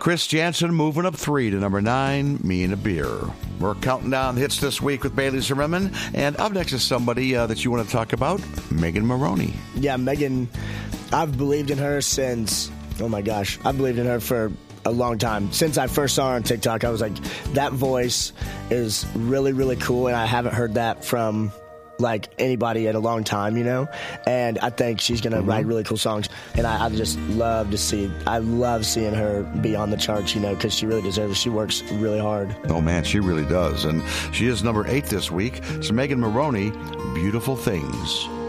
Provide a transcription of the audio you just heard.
Chris Jansen moving up 3 to number 9, Me and a Beer. We're counting down hits this week with Bailey Zimmerman. And up next is somebody that you want to talk about, Megan Moroney. Yeah, Megan, I've believed in her since, oh my gosh, I've believed in her for a long time. Since I first saw her on TikTok, I was like, that voice is really, really cool, and I haven't heard that from like anybody in a long time, and I think she's going to write really cool songs, and I just love to see, I love seeing her be on the charts, because she really deserves it. She works really hard. Oh man, she really does, and she is number 8 this week. So Megan Moroney, Beautiful Things.